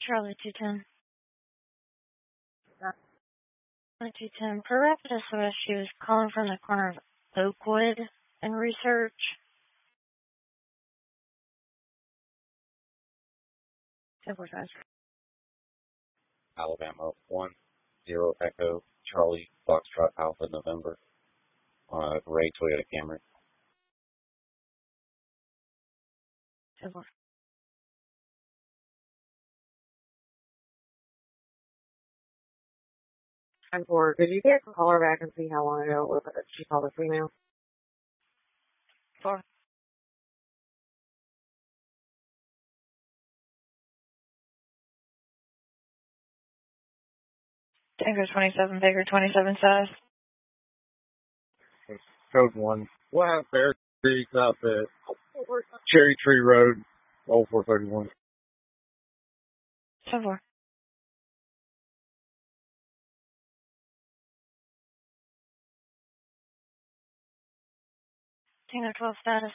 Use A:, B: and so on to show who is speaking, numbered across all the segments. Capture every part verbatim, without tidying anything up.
A: Charlie two ten. two ten. Per rapid S O S, she was calling from the corner of Oakwood and Research. ten forty-five.
B: Alabama one zero Echo Charlie Foxtrot Alpha November on a gray Toyota Camry.
A: ten four.
C: ten four. Did you get to call her back and see how long ago it was that she called a female?
A: four. Tango twenty-seven, Baker twenty-seven size.
D: Code one. What happened there? Street out at Cherry Tree Road, oh four thirty-one.
A: ten four. Tango twelve status.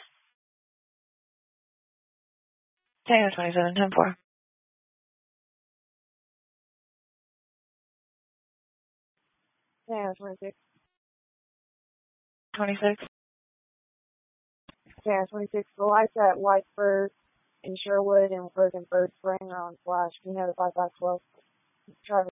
A: Tango twenty-seven, ten four.
C: Yeah, twenty-six.
A: twenty-six.
C: Yeah, twenty-six. The lights at Whitesburg in Sherwood and Bergenburg Spring are on flash. Can you have the five five twelve? Try